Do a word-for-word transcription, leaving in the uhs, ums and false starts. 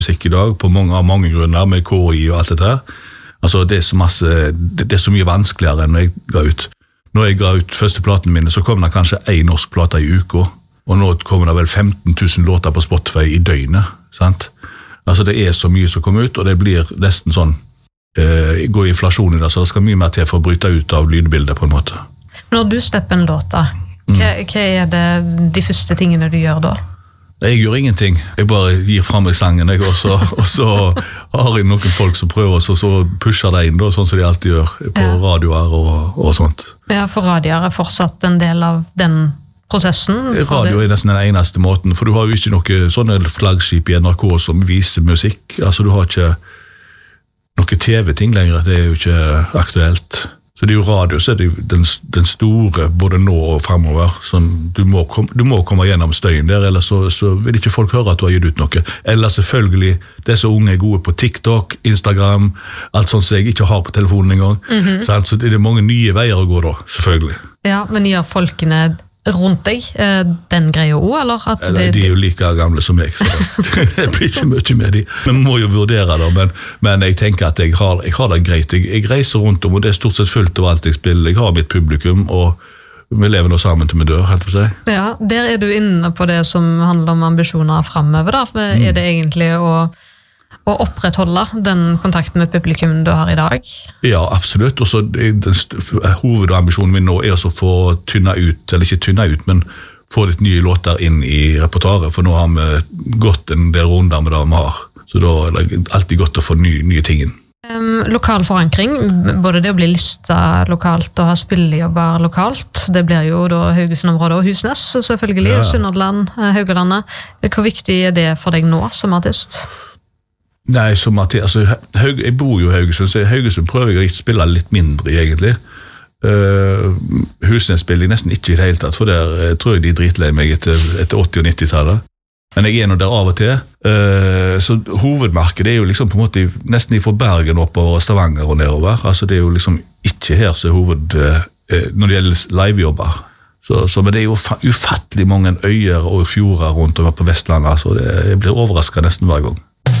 musikk i dag, på mange, av mange grunner, med K I og alt dette her. Altså, det er så masse, det er så mye vanskeligere enn når jeg ga ut. Når jeg ga ut første platen mine, så kom det kanskje en norsk plate i uka, og nå kommer det vel femten tusen låter på Spotify i døgnet, sant? Altså, det er så mye som kommer ut, og det blir nesten sånn, eh, går inflasjon i det, så det skal mye mer til for å bryte ut av lydbildet på en måte. Når du slipper en låt da, hva, hva er det de første tingene du gjør da? Jeg gjør ingenting. Jeg bare gir frem meg sangen, jeg, og, så, og så har jeg noen folk som prøver, og så, så pusher det inn, da, sånn som de alltid gjør, på ja. radioer og, og sånt. Ja, for radioer er fortsatt en del av den prosessen? Radio er nesten den eneste måten, for du har jo ikke noe sånne flaggskip i N R K som viser musikk. Altså, du har ikke noe T V-ting lenger, det er jo ikke aktuelt. Så det er jo radio, så er det jo den, den store, både nå og fremover. Sånn, du, må kom, du må komme gjennom støyen der, eller så, så vil ikke folk høre at du har gitt ut noe. Eller selvfølgelig, disse unge er gode på TikTok, Instagram, alt sånt som jeg ikke har på telefonen engang. Mm-hmm. Så det er mange nye veier å gå da, selvfølgelig. Ja, men gjør folkene rundt deg den greia også, eller? At eller det... de er jo like gamle som jeg, så det blir ikke mye med de. Men må jo vurdere det, men, men jeg tenker at jeg har, jeg har det greit. Jeg, jeg reiser rundt om, og det er stort sett fullt av alt jeg spiller. Jeg har mitt publikum, og vi lever nå sammen til vi dør, helt på seg. Ja, der er du inne på det som handler om ambisjoner fremover, da. For er det egentlig å å opprettholde den kontakten med publikum du har i dag? Ja, absolutt. Og så den hovedambisjonen min nå er å få tynne ut, eller ikke tynne ut, men få litt nye låter inn i repertoaret, for nå har vi gått en del runder med det vi har. Så da er det alltid godt å få nye, nye ting inn. Um, lokal forankring, både det å bli lista lokalt og ha spillejobber lokalt, det blir jo da Haugesund-området og Husnes, selvfølgelig, ja. Sunnhordland, Haugalandet. Hvor viktig er det for deg nå som artist? Nei, som artist, altså, Haug, jeg bor jo i Haugesund, så i Haugesund prøver jeg å spille litt mindre, egentlig. Uh, Husnes spiller jeg nesten ikke i det hele tatt, for der uh, tror jeg de dritlei meg etter, etter åtti- og nitti-tallet. Men jeg er nå der av og til. Uh, så hovedmarkedet er jo liksom på en måte nesten ifra Bergen oppover og Stavanger og nedover. Altså det er jo liksom ikke her som er hoved uh, når det gjelder livejobber. Så, så, men det er jo ufattelig mange øyer og fjorder rundt om på Vestlandet, så det, jeg blir overrasket nesten hver gang.